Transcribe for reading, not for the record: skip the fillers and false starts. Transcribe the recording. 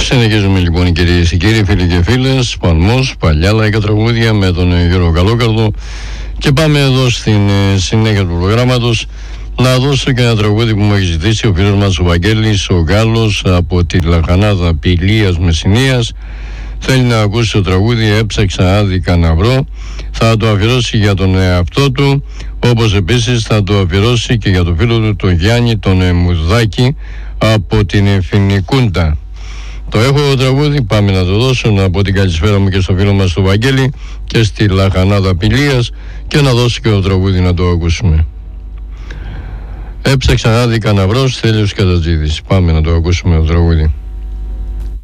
Συνεχίζουμε λοιπόν, κυρίες και κύριοι, φίλοι και φίλες, παλμός, παλιά λαϊκά τραγούδια με τον Γιώργο Καλόκαρδο. Και πάμε εδώ στην συνέχεια του προγράμματος να δώσω και ένα τραγούδι που μου έχει ζητήσει ο φίλος μας ο Βαγγέλης ο Γάλλος από τη Λαχανάδα Πηλίας Μεσσηνίας. Θέλει να ακούσει το τραγούδι «Έψαξα άδικα να βρω». Θα το αφιερώσει για τον εαυτό του, όπως επίσης θα το αφιερώσει και για το φίλο του τον Γιάννη τον Μουδάκη από την Φινικούντα. Το έχω το τραγούδι, πάμε να το δώσω, να πω την καλησπέρα μου και στο φίλο μας τον Βαγγέλη και στη Λαχανάδα Πηλίας και να δώσω και το τραγούδι να το ακούσουμε. Έψαξα άδικα να βρω, Στέλιος Κατατζίδης. Πάμε να το ακούσουμε το τραγούδι.